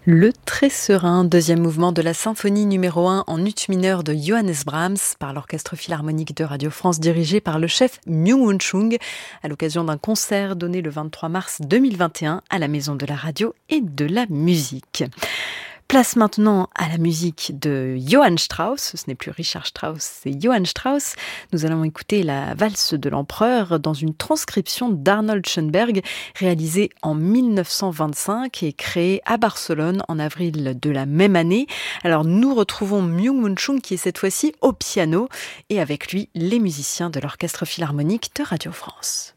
Le très serein deuxième mouvement de la symphonie numéro 1 en ut mineur de Johannes Brahms par l'Orchestre Philharmonique de Radio France dirigé par le chef Myung-Whun Chung à l'occasion d'un concert donné le 23 mars 2021 à la Maison de la Radio et de la Musique. Place maintenant à la musique de Johann Strauss. Ce n'est plus Richard Strauss, c'est Johann Strauss. Nous allons écouter la valse de l'empereur dans une transcription d'Arnold Schoenberg réalisée en 1925 et créée à Barcelone en avril de la même année. Alors nous retrouvons Myung-Whun Chung qui est cette fois-ci au piano et avec lui les musiciens de l'Orchestre Philharmonique de Radio France.